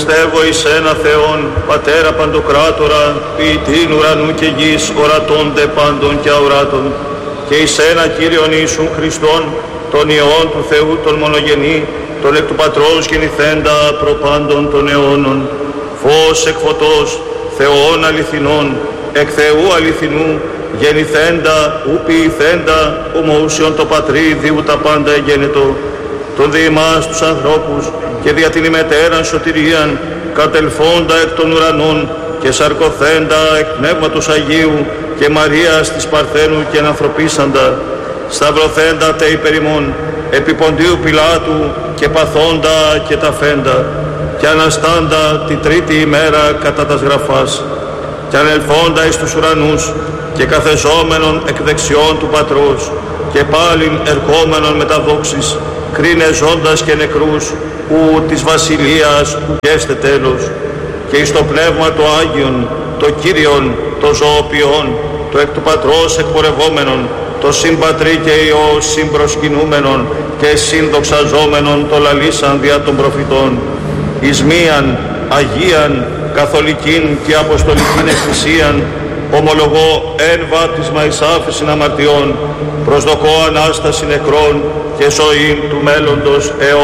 πιστεύω εις ένα Θεόν, Πατέρα Παντοκράτορα, ποιητήν ουρανού και γης, ορατώνται πάντων και αοράτων, και εις ένα Κύριον Ιησούν Χριστόν, τον Υιόν του Θεού τον μονογενή, τον εκ του Πατρός γεννηθέντα προπάντων των αιώνων, φως εκ φωτός, Θεόν αληθινών, εκ Θεού αληθινού, γεννηθέντα, ου ποιηθέντα, ομοούσιον το Πατρί, διού τα πάντα εγένετο, τον δι' ημάς τους ανθρώπους, και δια την ημετέραν σωτηρίαν, κατελφόντα εκ των ουρανών, και σαρκωθέντα εκ Πνεύματος Αγίου, και Μαρίας της Παρθένου και ανθρωπίσαντα, σταυρωθέντα τε υπερ ημών, επί Ποντίου Πιλάτου, και παθόντα και ταφέντα, και αναστάντα τη τρίτη ημέρα κατά τας γραφάς, και ανελθόντα εις τους ουρανούς, και καθεζόμενον εκ δεξιών του Πατρός, και πάλιν ερχόμενον με τα δόξης, κρίνε ζώντας και νεκρούς, ου της βασιλείας ου γέστε τέλος, και εις το Πνεύμα το Άγιον, το Κύριον, το ζωοποιόν, το εκ του Πατρός εκπορευόμενον, το συμπατρί και Υιό συμπροσκυνούμενον και συνδοξαζόμενον το λαλήσαν δια των προφητών, εις μίαν, Αγίαν, Καθολικήν και Αποστολικήν Εκκλησίαν, ομολογώ εν βάπτισμα εις άφεσιν αμαρτιών, προσδοκώ Ανάσταση νεκρών και ζωή του μέλλοντος αιώνα.